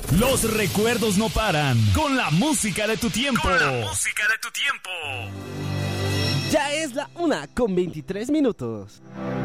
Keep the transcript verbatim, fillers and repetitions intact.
Los recuerdos no paran. Con la música de tu tiempo. Con la música de tu tiempo. Ya es la una con veintitrés minutos.